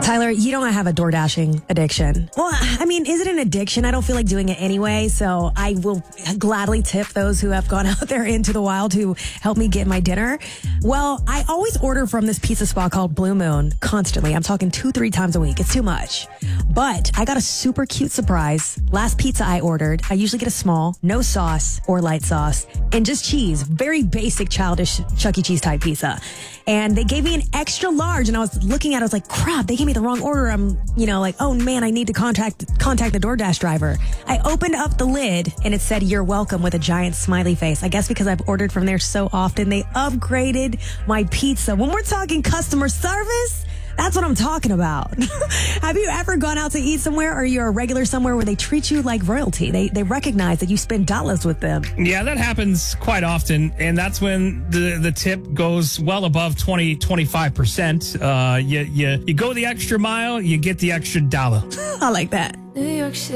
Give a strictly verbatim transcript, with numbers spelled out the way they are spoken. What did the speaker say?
Tyler, you don't have a door dashing addiction. Well, I mean, is it an addiction? I don't feel like doing it anyway, so I will gladly tip those who have gone out there into the wild to help me get my dinner. Well, I always order from this pizza spot called Blue Moon constantly. I'm talking two, three times a week. It's too much. But I got a super cute surprise. Last pizza I ordered, I usually get a small, no sauce or light sauce, and just cheese. Very basic, childish Chuck E. Cheese type pizza. And they gave me an extra large, and I was looking at it, I was like, crap, they gave me the wrong order. I'm, you know, like, oh man, I need to contact contact the DoorDash driver. I opened up the lid and it said, "You're welcome," with a giant smiley face. I guess because I've ordered from there so often, they upgraded my pizza. When we're talking customer service, that's what I'm talking about. Have you ever gone out to eat somewhere, or you're a regular somewhere where they treat you like royalty? They they recognize that you spend dollars with them. Yeah, that happens quite often. And that's when the, the tip goes well above twenty, twenty-five percent. Uh, you, you, you go the extra mile, you get the extra dollar. I like that. New York City.